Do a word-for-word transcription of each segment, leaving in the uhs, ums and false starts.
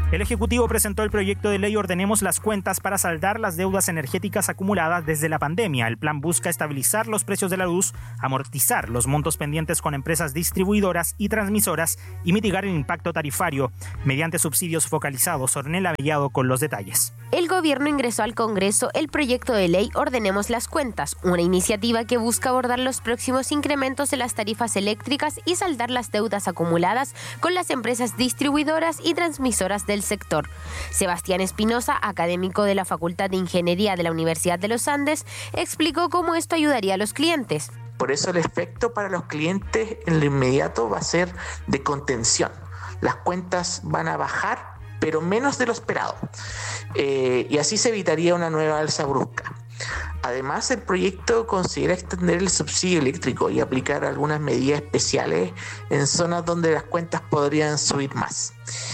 El Ejecutivo presentó el proyecto de ley Ordenemos las Cuentas para saldar las deudas energéticas acumuladas desde la pandemia. El plan busca estabilizar los precios de la luz, amortizar los montos pendientes con empresas distribuidoras y transmisoras y mitigar el impacto tarifario mediante subsidios focalizados. Ornella Mellado con los detalles. El gobierno ingresó al Congreso el proyecto de ley Ordenemos las Cuentas, una iniciativa que busca abordar los próximos incrementos de las tarifas eléctricas y saldar las deudas acumuladas con las empresas distribuidoras y transmisoras del sector. Sebastián Espinosa, académico de la Facultad de Ingeniería de la Universidad de los Andes, explicó cómo esto ayudaría a los clientes. Por eso el efecto para los clientes en lo inmediato va a ser de contención. Las cuentas van a bajar, pero menos de lo esperado. Eh, y así se evitaría una nueva alza brusca. Además, el proyecto considera extender el subsidio eléctrico y aplicar algunas medidas especiales en zonas donde las cuentas podrían subir más.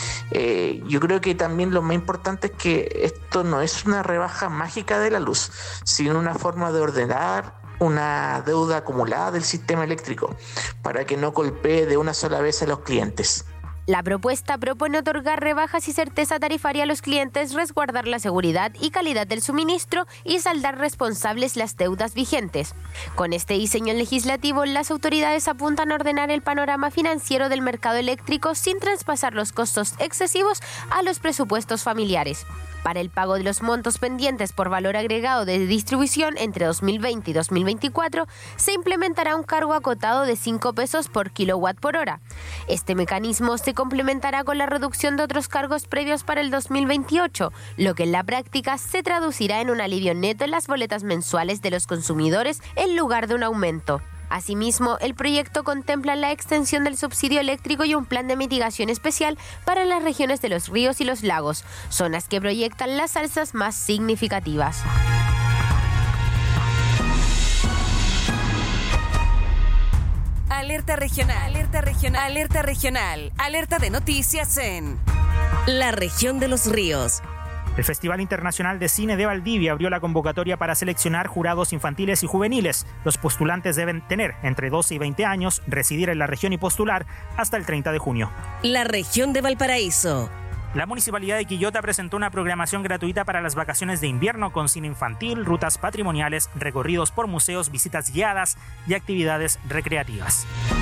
Eh, yo creo que también lo más importante es que esto no es una rebaja mágica de la luz, sino una forma de ordenar una deuda acumulada del sistema eléctrico para que no golpee de una sola vez a los clientes. La propuesta propone otorgar rebajas y certeza tarifaria a los clientes, resguardar la seguridad y calidad del suministro y saldar responsables las deudas vigentes. Con este diseño legislativo, las autoridades apuntan a ordenar el panorama financiero del mercado eléctrico sin traspasar los costos excesivos a los presupuestos familiares. Para el pago de los montos pendientes por valor agregado de distribución entre dos mil veinte y dos mil veinticuatro, se implementará un cargo acotado de cinco pesos por kilowatt por hora. Este mecanismo se complementará con la reducción de otros cargos previos para el dos mil veintiocho, lo que en la práctica se traducirá en un alivio neto en las boletas mensuales de los consumidores en lugar de un aumento. Asimismo, el proyecto contempla la extensión del subsidio eléctrico y un plan de mitigación especial para las regiones de los ríos y los lagos, zonas que proyectan las alzas más significativas. Alerta regional, alerta regional, alerta regional, alerta de noticias en la región de los ríos. El Festival Internacional de Cine de Valdivia abrió la convocatoria para seleccionar jurados infantiles y juveniles. Los postulantes deben tener entre doce y veinte años, residir en la región y postular hasta el treinta de junio. La región de Valparaíso. La Municipalidad de Quillota presentó una programación gratuita para las vacaciones de invierno con cine infantil, rutas patrimoniales, recorridos por museos, visitas guiadas y actividades recreativas.